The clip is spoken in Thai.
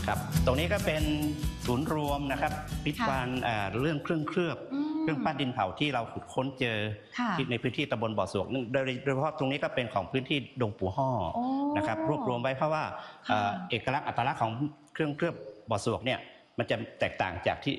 ครับตรงนี้ก็เป็นศูนย์รวมนะครับพิพิธภัณฑ์เรื่องเครื่องเคลือบเครื่องปั้นดินเผาที่เราขุดค้นเจอที่ในพื้นที่ตำบลบ่อสวกโดยเฉพาะตรงนี้ก็เป็นของพื้นที่ดงปู่ฮ่อนะครับรวบรวมไว้เพราะว่าเอกลักษณ์อัตลักษณ์ของเครื่องเคลือบบ่อสวกเนี่ยมันจะแตกต่างจากที่